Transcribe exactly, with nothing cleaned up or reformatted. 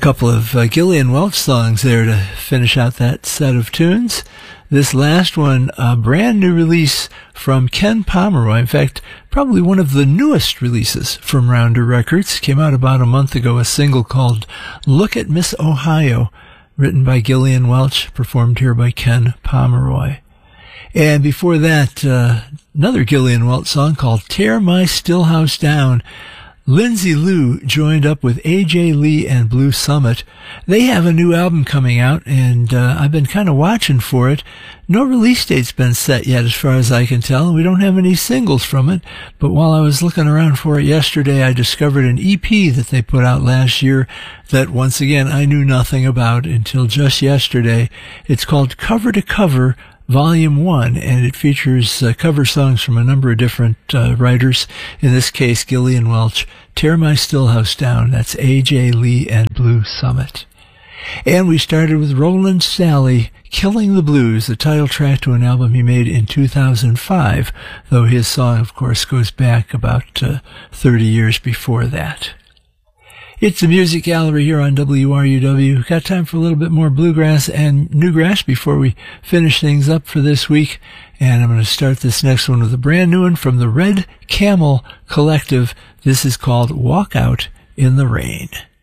couple of uh, Gillian Welch songs there to finish out that set of tunes. This last one, a brand new release from Ken Pomeroy. In fact, probably one of the newest releases from Rounder Records. Came out about a month ago, a single called Look at Miss Ohio, written by Gillian Welch, performed here by Ken Pomeroy. And before that, uh, another Gillian Welch song called Tear My Stillhouse Down. Lindsay Lou joined up with A J Lee and Blue Summit. They have a new album coming out, and uh, I've been kind of watching for it. No release date's been set yet, as far as I can tell. We don't have any singles from it, but while I was looking around for it yesterday, I discovered an E P that they put out last year that, once again, I knew nothing about until just yesterday. It's called Cover to Cover Volume one, and it features uh, cover songs from a number of different uh, writers. In this case, Gillian Welch, Tear My Stillhouse Down. That's A J Lee and Blue Summit. And we started with Roland Sally, Killing the Blues, the title track to an album he made in two thousand five, though his song, of course, goes back about uh, thirty years before that. It's the Music Gallery here on W R U W. We've got time for a little bit more bluegrass and newgrass before we finish things up for this week. And I'm going to start this next one with a brand new one from the Red Camel Collective. This is called Walk Out in the Rain.